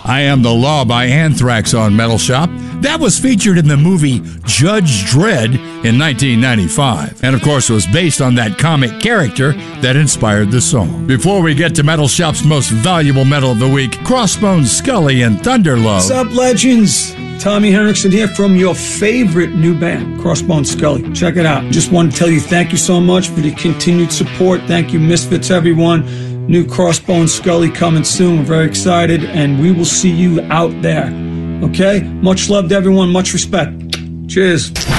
I Am the Law by Anthrax on Metal Shop. That was featured in the movie Judge Dredd in 1995. And of course, it was based on that comic character that inspired the song. Before we get to Metal Shop's most valuable metal of the week, Crossbones Scully and Thunderlove. What's up, legends? Tommy Henriksen here from your favorite new band, Crossbones Scully. Check it out. Just want to tell you thank you so much for the continued support. Thank you, Misfits, everyone. New Crossbones Scully coming soon. We're very excited, and we will see you out there. Okay? Much love to everyone. Much respect. Cheers.